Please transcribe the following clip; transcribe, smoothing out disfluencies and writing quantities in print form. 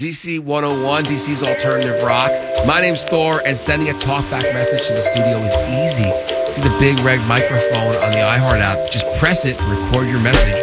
DC 101, DC's Alternative Rock. My name's Thor, and sending a talkback message to the studio is easy. See the big red microphone on the iHeart app. Just press it, record your message,